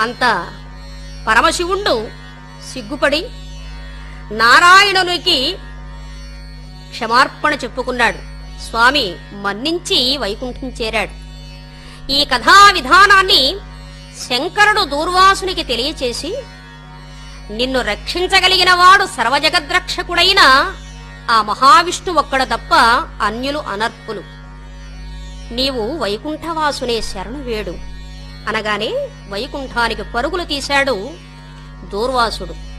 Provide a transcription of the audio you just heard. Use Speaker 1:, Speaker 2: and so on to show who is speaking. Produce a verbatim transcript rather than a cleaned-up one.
Speaker 1: అంత పరమశివుండు సిగ్గుపడి నారాయణునికి క్షమార్పణ చెప్పుకున్నాడు. స్వామి మన్నించి వైకుంఠం చేరాడు. ఈ కథా విధానాన్ని శంకరుడు దూర్వాసునికి తెలియచేసి, నిన్ను రక్షించగలిగిన వాడు సర్వజగద్రక్షకుడైన ఆ మహావిష్ణు ఒక్కడ తప్ప అన్యులు అనర్పులు. నీవు వైకుంఠవాసునే శరణు వేడు అనగానే వైకుంఠానికి పరుగులు తీశాడు దూర్వాసుడు.